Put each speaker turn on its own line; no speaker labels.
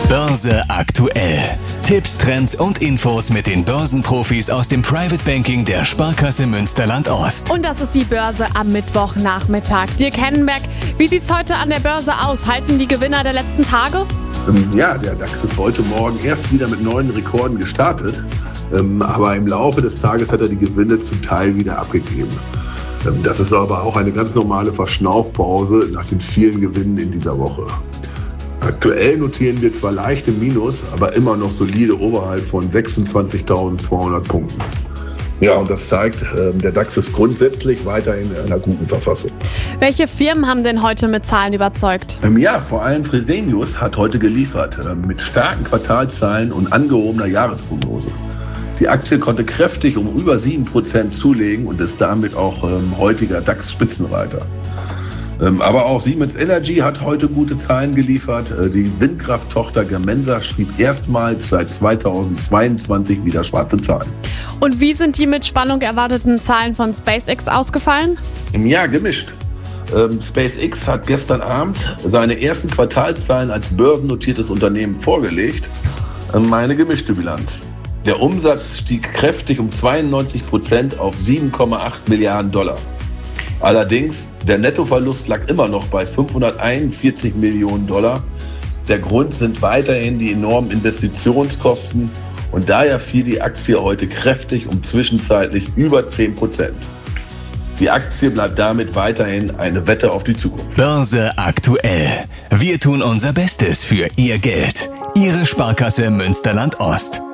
Börse aktuell. Tipps, Trends und Infos mit den Börsenprofis aus dem Private Banking der Sparkasse Münsterland-Ost.
Und das ist die Börse am Mittwochnachmittag. Dirk Hennenberg, wie sieht's heute an der Börse aus? Halten die Gewinner der letzten Tage?
Ja, der DAX ist heute Morgen erst wieder mit neuen Rekorden gestartet. Aber im Laufe des Tages hat er die Gewinne zum Teil wieder abgegeben. Das ist aber auch eine ganz normale Verschnaufpause nach den vielen Gewinnen in dieser Woche. Aktuell notieren wir zwar leichte Minus, aber immer noch solide oberhalb von 26.200 Punkten. Ja, und das zeigt, der DAX ist grundsätzlich weiterhin in einer guten Verfassung.
Welche Firmen haben denn heute mit Zahlen überzeugt?
Ja, vor allem Fresenius hat heute geliefert, mit starken Quartalszahlen und angehobener Jahresprognose. Die Aktie konnte kräftig um über 7% zulegen und ist damit auch heutiger DAX-Spitzenreiter. Aber auch Siemens Energy hat heute gute Zahlen geliefert. Die Windkrafttochter Gamesa schrieb erstmals seit 2022 wieder schwarze Zahlen.
Und wie sind die mit Spannung erwarteten Zahlen von SpaceX ausgefallen?
Ja, gemischt. SpaceX hat gestern Abend seine ersten Quartalszahlen als börsennotiertes Unternehmen vorgelegt. Eine gemischte Bilanz. Der Umsatz stieg kräftig um 92% auf 7,8 Milliarden $. Allerdings, der Nettoverlust lag immer noch bei 541 Millionen $. Der Grund sind weiterhin die enormen Investitionskosten und daher fiel die Aktie heute kräftig um zwischenzeitlich über 10%. Die Aktie bleibt damit weiterhin eine Wette auf die Zukunft.
Börse aktuell. Wir tun unser Bestes für Ihr Geld. Ihre Sparkasse Münsterland-Ost.